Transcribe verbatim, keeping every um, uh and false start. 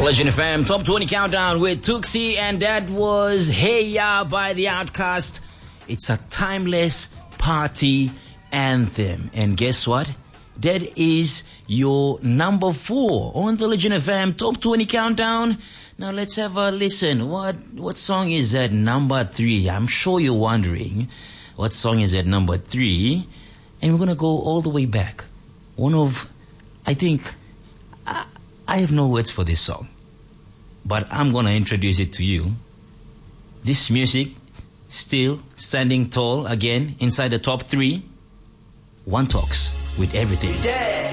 Legend F M Top twenty Countdown with Tuxi, and that was Hey Ya by The Outkast. It's a timeless party anthem. And guess what? That is your number four on the Legend F M Top twenty Countdown. Now let's have a listen. What what song is at number three? I'm sure you're wondering what song is at number three. And we're going to go all the way back. One of, I think, I, I have no words for this song, but I'm going to introduce it to you. This music, still standing tall again inside the top three. One Talks with Everything. Yeah.